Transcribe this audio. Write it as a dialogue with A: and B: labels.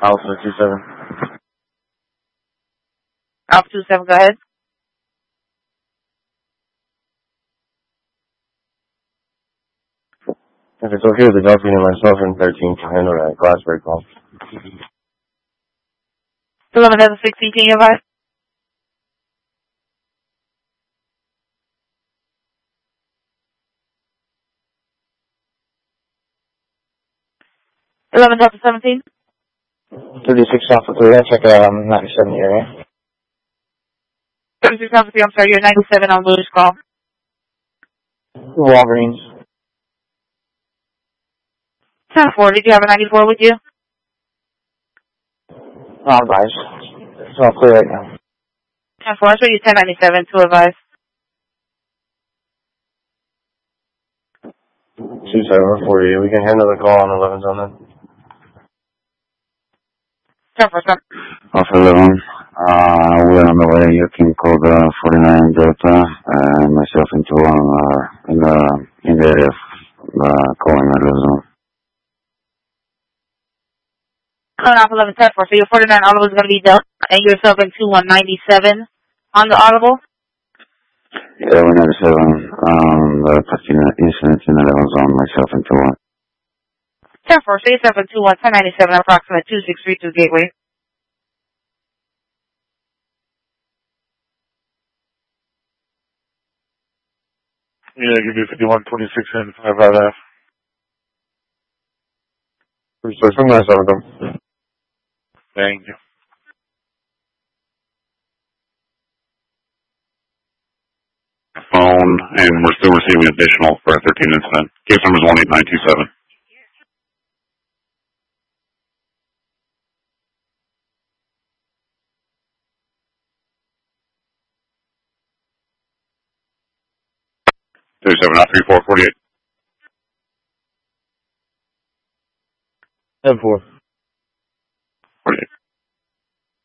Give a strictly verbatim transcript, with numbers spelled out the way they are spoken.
A: Alpha two seven.
B: Alpha two seven, go ahead.
A: If it's okay with the doctor and myself and thirteen to handle that glass break call.
B: eleven sixteen, can you advise? eleven seventeen?
A: thirty-six Alpha three, I check um, ninety-seven area.
B: thirty-six Alpha three, I'm sorry, you're ninety-seven on Lewis call.
A: Walgreens.
B: ten four, did you have a ninety-four with you?
A: No, advice. It's all clear right now.
B: ten four, I'll show you ten ninety-seven to advise.
A: two seven four eight, we can handle the call on eleven's on that.
B: ten four, sir.
C: Alpha eleven, uh, we're on the way. You can call the forty-nine Delta, and myself and two on, uh, in the, in the area of, uh, calling the zone.
B: Calling off eleven ten four, so your forty-nine audible is going to be dealt, and yourself in two one ninety-seven on the audible?
C: Yeah, one ninety-seven, um, the incident in the eleven zone, myself and two one.
B: ten four, so yourself in two one ten ninety-seven, approximate two six three two Gateway.
D: Yeah, give me fifty-one twenty-six and five right F.
A: Research from myself with them.
D: Thank you.
E: Phone, and we're still receiving additional for a thirteen incident. Case number is one eight nine two seven. thirty-seven out three four forty-eight.
A: ten four.